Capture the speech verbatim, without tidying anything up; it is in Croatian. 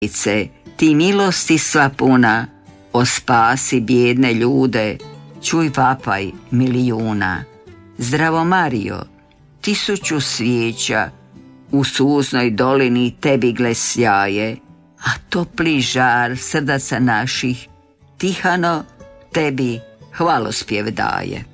ti milosti sva puna, o spasi bjedne ljude, čuj vapaj milijuna. Zdravo Marijo, tisuću svijeća u suznoj dolini tebi gle sjaje, a topli žar srdaca naših tihano tebi hvalospjev daje.